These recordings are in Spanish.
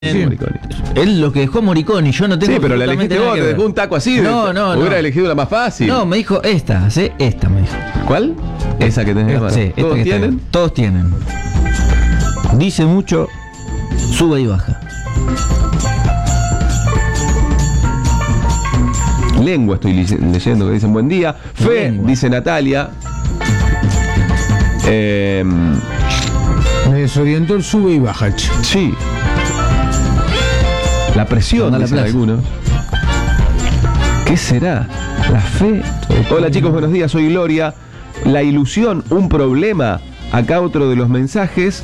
Sí. Él lo que dejó Morricone, yo no tengo. Sí, pero la absolutamente elegiste nada vos, que te ver. dejó un taco así. No. Hubiera elegido la más fácil. No, me dijo esta, ¿sí? Esta me dijo. ¿Cuál? Esa que tenés en la mano. Sí, esta ¿Todos que está tienen? ahí. Todos tienen. Dice mucho, sube y baja. Lengua estoy leyendo que dicen buen día. Fe, Lengua. dice Natalia. Me desorientó el sube y baja, che. Sí. La presión, Anda a la dicen plaza. algunos. ¿Qué será? La fe. Hola chicos, buenos días, soy Gloria. La ilusión, un problema. Acá otro de los mensajes.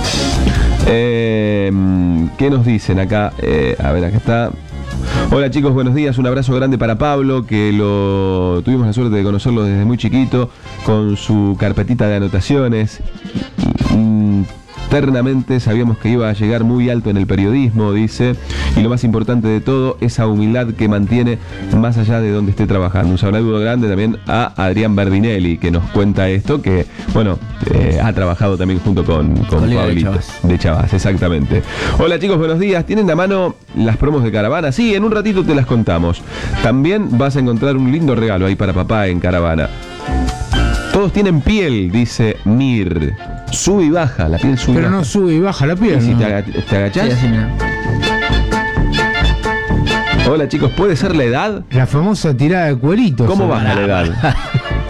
¿Qué nos dicen acá? A ver, acá está. Hola chicos, buenos días, un abrazo grande para Pablo, que lo tuvimos la suerte de conocerlo desde muy chiquito, con su carpetita de anotaciones. Internamente sabíamos que iba a llegar muy alto en el periodismo, dice, y lo más importante de todo, esa humildad que mantiene más allá de donde esté trabajando. Un saludo grande también a Adrián Bardinelli, que nos cuenta esto, que, bueno, ha trabajado también junto con Colega de Pablito. Chavas. De Chavas, exactamente. Hola chicos, buenos días. ¿Tienen a mano las promos de Caravana? Sí, en un ratito te las contamos. También vas a encontrar un lindo regalo ahí para papá en Caravana. Todos tienen piel, dice Mir. Sube y baja, la piel sube y Pero baja. no sube y baja la piel. ¿Y si ¿no? te agachás? Sí, así, mira. Hola chicos, ¿puede ser la edad? La famosa tirada de cueritos. ¿Cómo baja la edad?